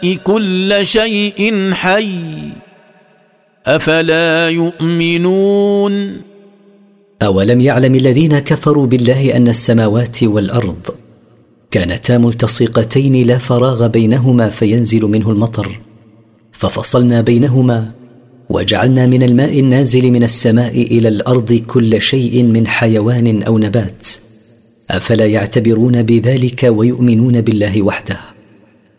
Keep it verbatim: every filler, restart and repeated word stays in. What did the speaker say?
كل شيء حي أفلا يؤمنون أولم يعلم الذين كفروا بالله أن السماوات والأرض كانتا ملتصقتين لا فراغ بينهما فينزل منه المطر ففصلنا بينهما وجعلنا من الماء النازل من السماء إلى الأرض كل شيء من حيوان أو نبات أفلا يعتبرون بذلك ويؤمنون بالله وحده